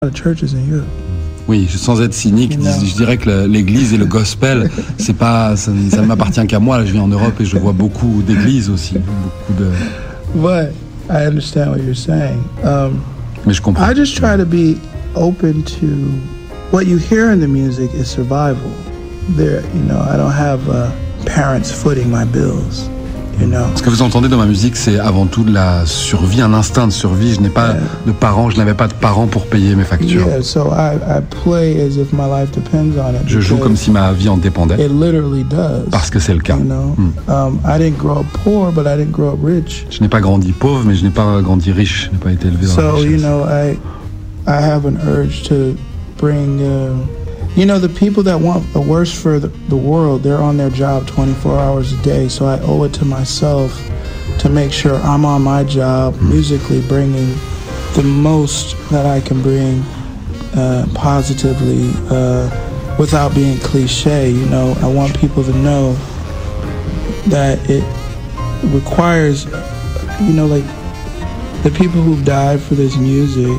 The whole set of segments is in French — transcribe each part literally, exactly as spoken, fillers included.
of churches in Europe. Oui, sans être cynique, Non. je dirais que l'église et le gospel, c'est pas, ça, ça ne m'appartient qu'à moi. Là, je vis en Europe et je vois beaucoup d'églises aussi, beaucoup de. But I understand what you're saying. Um, Mais je comprends. I just try to be open to what you hear in the music is survival. There, you know, I don't have uh, parents footing my bills. You know. Ce que vous entendez dans ma musique, c'est avant tout de la survie, un instinct de survie. Je n'ai pas Yeah. de parents, je n'avais pas de parents pour payer mes factures. Yeah, so I, I play as if my life depends on it. Je joue because comme si ma vie en dépendait, it literally does. parce que c'est le cas. You know, Hmm. um, I didn't grow up poor, but I didn't grow up rich. Je n'ai pas grandi pauvre, mais je n'ai pas grandi riche. Je n'ai pas été élevé dans la So you richesse. know, I I have an urge to bring. Uh, you know, the people that want the worst for the, the world, they're on their job twenty-four hours a day. So I owe it to myself to make sure I'm on my job, musically bringing the most that I can bring uh, positively, uh, without being cliche. You know, I want people to know that it requires, you know, like the people who've died for this music,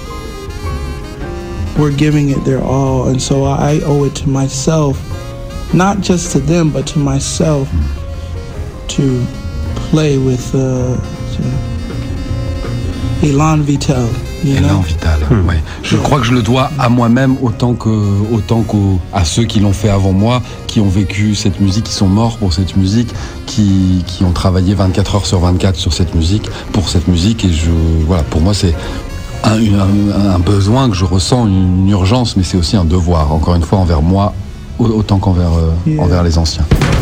we're giving it their all, and so I owe it to myself, not just to them, but to myself, to play with uh, Elan Vital. You Élan know? vital. Ouais. Je crois que je le dois à moi-même autant que autant qu'aux à ceux qui l'ont fait avant moi, qui ont vécu cette musique, qui sont morts pour cette musique, qui, qui ont travaillé vingt-quatre heures sur vingt-quatre sur cette musique, pour cette musique. Et je voilà, pour moi c'est un, un, un besoin que je ressens, une urgence, mais c'est aussi un devoir. Encore une fois envers moi autant qu'envers euh, Yeah. envers les anciens.